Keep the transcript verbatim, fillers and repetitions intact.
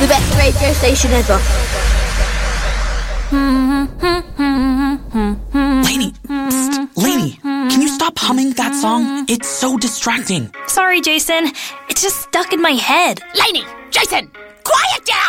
The best radio station ever. Lainey, psst, Lainey, can you stop humming that song? It's so distracting. Sorry, Jason. It's just stuck in my head. Lainey, Jason, quiet down!